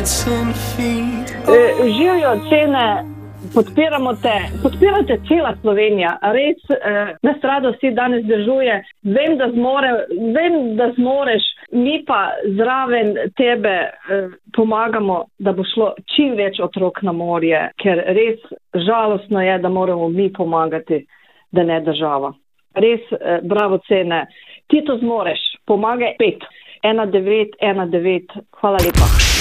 Živijo cene, podpirate cela Slovenija. Res, nas rado vsi danes držuje. Vem, da zmoreš, mi pa zraven tebe pomagamo, da bo šlo čim več otrok na morje, ker res žalostno je, da moramo mi pomagati, da ne država. Res, bravo cene. Ti to zmoreš, pomagaj 51919. Hvala lepa.